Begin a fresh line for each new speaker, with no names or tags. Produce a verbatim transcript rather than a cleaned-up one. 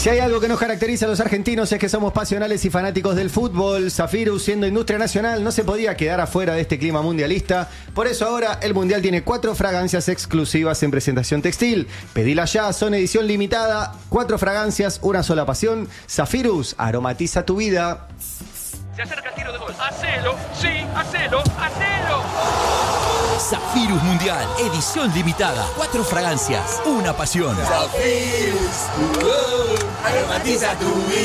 Si hay algo que nos caracteriza a los argentinos es que somos pasionales y fanáticos del fútbol. Zafirus, siendo industria nacional, no se podía quedar afuera de este clima mundialista. Por eso ahora el Mundial tiene cuatro fragancias exclusivas en presentación textil. Pedila ya, son edición limitada. Cuatro fragancias, una sola pasión. Zafirus, aromatiza tu vida.
Se acerca el tiro de gol. ¡Hacelo! ¡Sí! ¡Hacelo! ¡Hacelo!
Zafirus Mundial, edición limitada. Cuatro fragancias, una pasión.
Zafirus, uh, aromatiza tu vida.